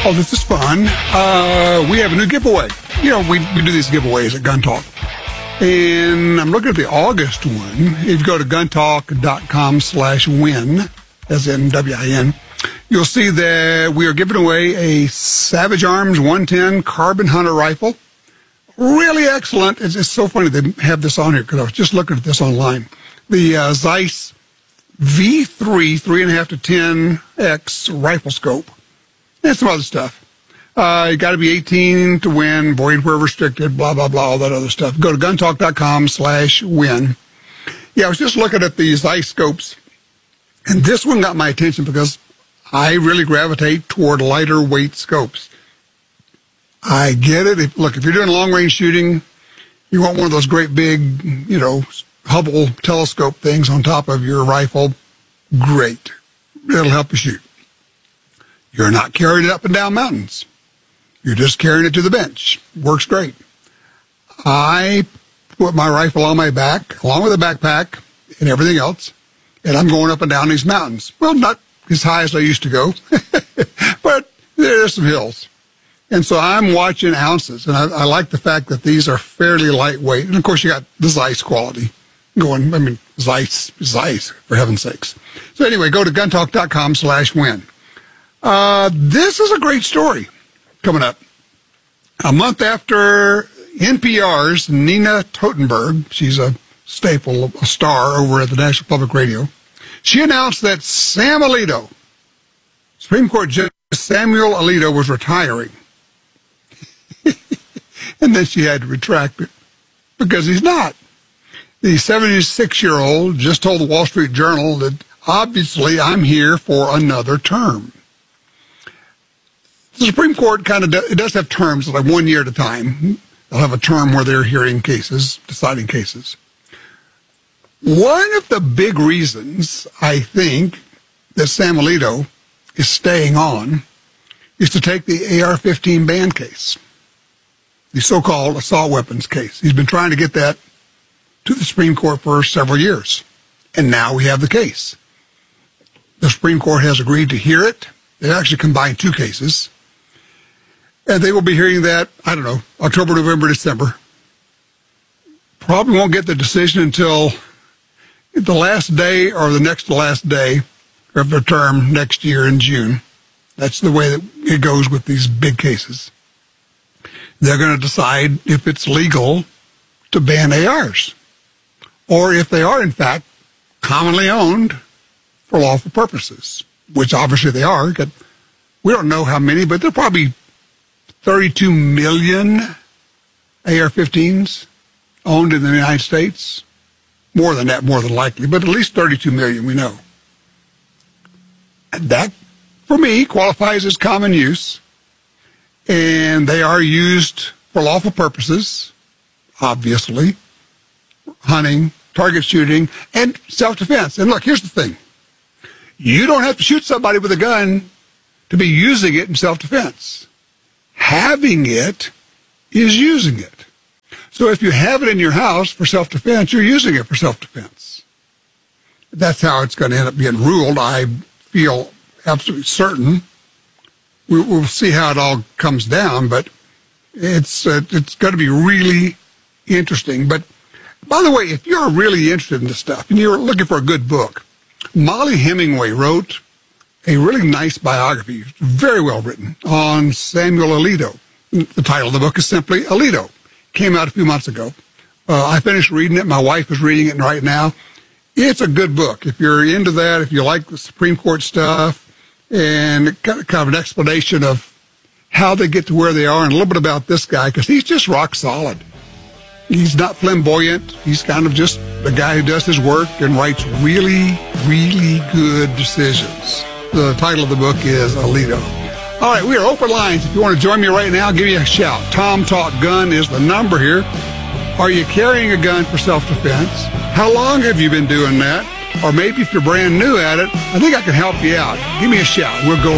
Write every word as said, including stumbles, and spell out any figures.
Oh, this is fun. Uh, we have a new giveaway. You know, we, we do these giveaways at Gun Talk. And I'm looking at the August one. If you go to guntalk.com slash win, as in W I N, you'll see that we are giving away a Savage Arms one ten Carbon Hunter rifle. Really excellent. It's, it's so funny they have this on here because I was just looking at this online. The uh, Zeiss V three, three point five to ten X rifle scope. And some other stuff. Uh, you got to be eighteen to win, void where restricted, blah, blah, blah, all that other stuff. Go to guntalk.com slash win. Yeah, I was just looking at these Zeiss scopes, and this one got my attention because I really gravitate toward lighter weight scopes. I get it. If, look, if you're doing long-range shooting, you want one of those great big, you know, Hubble telescope things on top of your rifle. Great. It'll help you shoot. You're not carrying it up and down mountains. You're just carrying it to the bench. Works great. I put my rifle on my back, along with a backpack and everything else, and I'm going up and down these mountains. Well, not as high as I used to go, but there's some hills. And so I'm watching ounces, and I, I like the fact that these are fairly lightweight. And, of course, you got the Zeiss quality going. I mean, Zeiss, Zeiss, for heaven's sakes. So anyway, go to guntalk.com slash win. Uh, this is a great story coming up. A month after N P R's Nina Totenberg, she's a staple, a star over at the National Public Radio, she announced that Sam Alito, Supreme Court Judge Samuel Alito, was retiring. And then she had to retract it because he's not. The seventy-six-year-old just told the Wall Street Journal that, obviously, I'm here for another term. The Supreme Court kind of do, it does have terms, like one year at a time. They'll have a term where they're hearing cases, deciding cases. One of the big reasons, I think, that Sam Alito is staying on is to take the A R fifteen ban case, the so-called assault weapons case. He's been trying to get that to the Supreme Court for several years, and now we have the case. The Supreme Court has agreed to hear it. They actually combined two cases. And they will be hearing that, I don't know, October, November, December. Probably won't get the decision until the last day or the next to last day of their term next year in June. That's the way that it goes with these big cases. They're going to decide if it's legal to ban A Rs, or if they are, in fact, commonly owned for lawful purposes, which obviously they are. We don't know how many, but they're probably thirty-two million A R fifteens owned in the United States. More than that, more than likely, but at least thirty-two million we know. And that, for me, qualifies as common use, and they are used for lawful purposes, obviously, hunting, target shooting, and self-defense. And look, here's the thing. You don't have to shoot somebody with a gun to be using it in self-defense. Having it is using it. So if you have it in your house for self-defense, you're using it for self-defense. That's how it's going to end up being ruled. I feel absolutely certain. We, we'll see how it all comes down, but it's uh, it's going to be really interesting. But by the way, if you're really interested in this stuff and you're looking for a good book, Molly Hemingway wrote a really nice biography, very well written, on Samuel Alito. The title of the book is simply Alito. Came out a few months ago. Uh, I finished reading it. My wife is reading it right now. It's a good book. If you're into that, if you like the Supreme Court stuff, and kind of an explanation of how they get to where they are, and a little bit about this guy, because he's just rock solid. He's not flamboyant. He's kind of just the guy who does his work and writes really, really good decisions. The title of the book is Alito. All right, we are open lines. If you want to join me right now, give me a shout. Tom Talk Gun is the number here. Are you carrying a gun for self-defense? How long have you been doing that? Or maybe if you're brand new at it, I think I can help you out. Give me a shout. We'll go